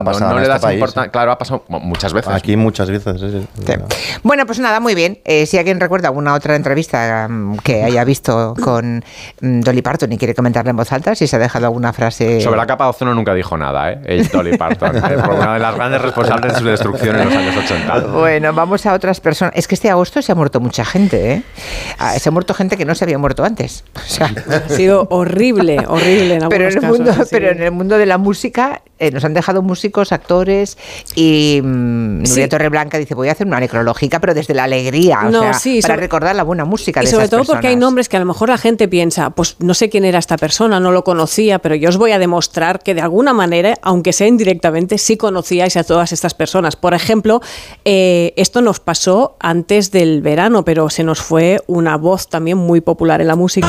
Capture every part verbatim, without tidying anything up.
No, no le das importancia. Claro, ha pasado muchas veces. Aquí muchas veces. Sí, sí. Sí. Bueno, pues nada, muy bien. Eh, si alguien recuerda alguna otra entrevista um, que haya visto con um, Dolly Parton y quiere comentarla en voz alta, si se ha dejado alguna frase... Sobre la capa de ozono nunca dijo nada, ¿eh? El Dolly Parton. eh, por una de las grandes responsables de su destrucción en los años ochenta. Bueno, vamos a otras personas. Es que este agosto se ha muerto mucha gente, ¿eh? Ah, se ha muerto gente que no se había muerto antes. O sea, ha sido horrible, horrible en algunos pero en el casos, mundo, sí. pero en el mundo de la música eh, nos han dejado músicos, actores y mmm, Nuria Sí. Torreblanca dice, voy a hacer una necrológica, pero desde la alegría, o No, sea, sí, para sobre- recordar la buena música de Y sobre esas todo personas. porque hay nombres que a lo mejor la gente piensa, pues no sé quién era esta persona, no lo conocía, pero yo os voy a demostrar que de alguna manera, aunque sea indirectamente, sí conocíais a todas estas personas. Por ejemplo, eh, esto nos pasó antes del verano, pero se nos fue una voz también muy popular en la música.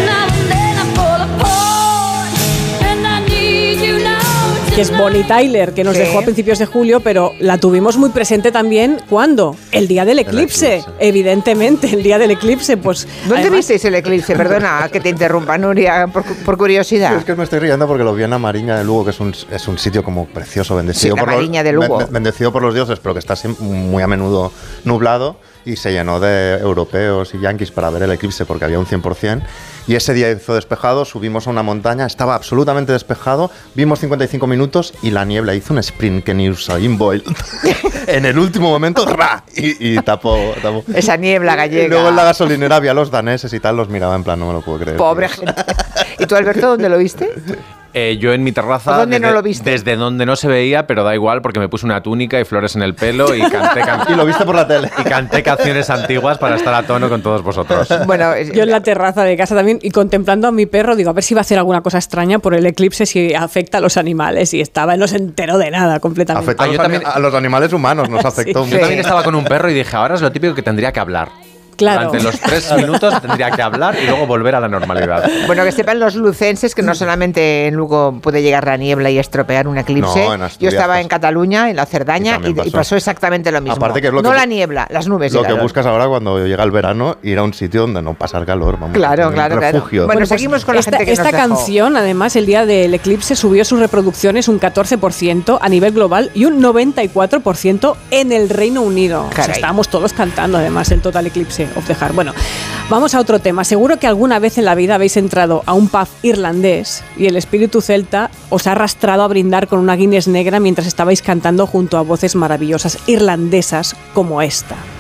Que es Bonnie Tyler, que nos Sí. dejó a principios de julio, pero la tuvimos muy presente también, ¿cuándo? El día del eclipse, eclipse. evidentemente, el día del eclipse, pues... ¿Dónde además- visteis el eclipse? Perdona que te interrumpa, Nuria, por, por curiosidad. Es que me estoy riendo porque lo vi en la Mariña de Lugo, que es un, es un sitio como precioso, bendecido, Sí, la por, Mariña de los, Lugo. ben- bendecido por los dioses, pero que está siempre muy a menudo nublado, y se llenó de europeos y yanquis para ver el eclipse porque había un cien por ciento. Y ese día hizo despejado, subimos a una montaña, estaba absolutamente despejado, vimos cincuenta y cinco minutos y la niebla hizo un sprint que ni Usain Bolt en el último momento ¡ra! y, y tapó, tapó. Esa niebla gallega. Y luego en la gasolinera había los daneses y tal, los miraba en plan, no me lo puedo creer. Pobre gente. ¿Y tú, Alberto, dónde lo viste? Eh, yo en mi terraza, ¿O dónde desde, no lo viste? desde donde no se veía, pero da igual porque me puse una túnica y flores en el pelo y canté, can- Y lo viste por la tele. y canté canciones antiguas para estar a tono con todos vosotros. Bueno, es- Yo en la terraza de casa también y contemplando a mi perro, digo, a ver si va a hacer alguna cosa extraña por el eclipse, si afecta a los animales. Y estaba, no se enteró de nada completamente. Afecta a, Ah, los yo también- ani- a los animales humanos, nos afectó Yo mucho. también estaba con un perro y dije, ahora es lo típico que tendría que hablar. Claro. Durante los tres minutos tendría que hablar y luego volver a la normalidad. Bueno, que sepan los lucenses que no solamente en Lugo puede llegar la niebla y estropear un eclipse. No, en Asturias Yo estaba pasó. en Cataluña, en la Cerdaña, Y y, también y pasó. pasó exactamente lo mismo. Aparte que es lo no que- la niebla, las nubes. Lo que llegaron. buscas ahora cuando llega el verano, ir a un sitio donde no pasar calor, vamos. Claro, un claro, claro. refugio. Bueno, pues seguimos con la esta, gente que nos esta dejó. canción, además, el día del eclipse subió sus reproducciones un catorce por ciento a nivel global y un noventa y cuatro por ciento en el Reino Unido. O sea, Caray. estábamos todos cantando, además, el Total Eclipse of the Heart. Bueno, vamos a otro tema. Seguro que alguna vez en la vida habéis entrado a un pub irlandés y el espíritu celta os ha arrastrado a brindar con una Guinness negra mientras estabais cantando junto a voces maravillosas irlandesas como esta.